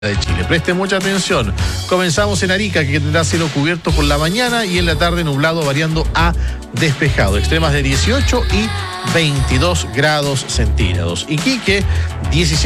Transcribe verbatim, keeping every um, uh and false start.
de Chile. Preste mucha atención. Comenzamos en Arica, que tendrá cielo cubierto por la mañana y en la tarde nublado variando a despejado. Extremas de dieciocho y veintidós grados centígrados. Iquique, diecisiete.